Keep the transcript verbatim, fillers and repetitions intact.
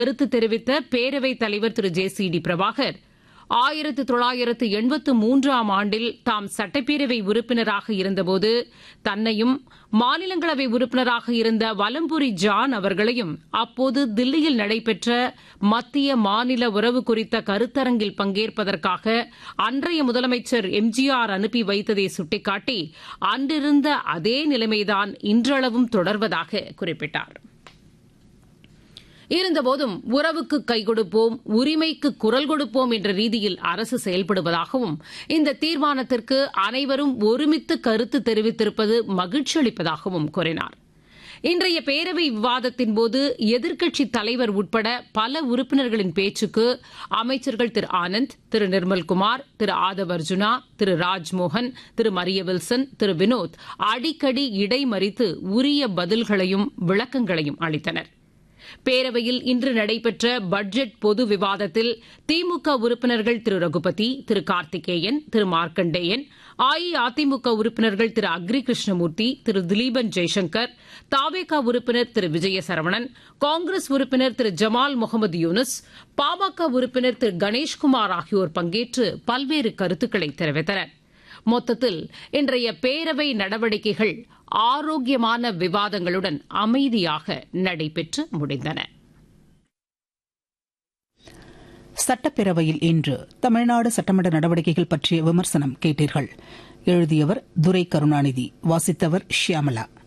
கருத்து தெரிவித்த பேரவைத் தலைவர் திரு ஜே சி டி பிரபாகர் ஆயிரத்து தொள்ளாயிரத்து எண்பத்து மூன்றாம் ஆண்டில் தாம் சட்டப்பேரவை உறுப்பினராக இருந்தபோது தன்னையும் மாநிலங்களவை உறுப்பினராக இருந்த வலம்புரி ஜான் அவர்களையும் அப்போது தில்லியில் நடைபெற்ற மத்திய மாநில உறவு குறித்த கருத்தரங்கில் பங்கேற்பதற்காக அன்றைய முதலமைச்சர் எம் ஜி ஆர் அனுப்பி வைத்ததை சுட்டிக்காட்டி அன்றிருந்த அதே நிலைமைதான் இன்றளவும் தொடர்வதாக குறிப்பிட்டார். இருந்தபோதும் உறவுக்கு கை கொடுப்போம், உரிமைக்கு குரல் கொடுப்போம் என்ற ரீதியில் அரசு செயல்படுவதாகவும் இந்த தீர்மானத்திற்கு அனைவரும் ஒருமித்து கருத்து தெரிவித்திருப்பது மகிழ்ச்சி அளிப்பதாகவும் கூறினார். இன்றைய பேரவை விவாதத்தின்போது எதிர்க்கட்சித் தலைவர் உட்பட பல உறுப்பினர்களின் பேச்சுக்கு அமைச்சர்கள் திரு ஆனந்த், திரு நிர்மல்குமார், திரு ஆதவ் அர்ஜுனா, திரு ராஜ்மோகன், திரு மரிய வில்சன், திரு வினோத் அடிக்கடி இடைமறித்து உரிய பதில்களையும் விளக்கங்களையும் அளித்தனர். பேரவையில் இன்று நடைபெற்ற பட்ஜெட் பொது விவாதத்தில் திமுக உறுப்பினர்கள் திரு ரகுபதி, திரு கார்த்திகேயன், திரு மார்க்கண்டேயன், அஇஅதிமுக உறுப்பினர்கள் திரு அக்ரி கிருஷ்ணமூர்த்தி, திரு திலீபன் ஜெய்சங்கர், தாவேகா உறுப்பினர் திரு விஜய சரவணன், காங்கிரஸ் உறுப்பினர் திரு ஜமால் முகமது யூனுஸ், பாமக உறுப்பினர் திரு கணேஷ்குமார் ஆகியோர் பங்கேற்று பல்வேறு கருத்துக்களை தெரிவித்தனர். மொத்தத்தில் இன்றைய பேரவை நடவடிக்கைகள் ஆரோக்கியமான விவாதங்களுடன் அமைதியாக நடைபெற்று முடிந்தன. சட்டப்பேரவையில் இன்று தமிழ்நாடு சட்டமன்ற நடவடிக்கைகள் பற்றிய விமர்சனம் கேட்டீர்கள். எழுதியவர் துரை கருணாநிதி, வாசித்தவர் ஷியாமலா.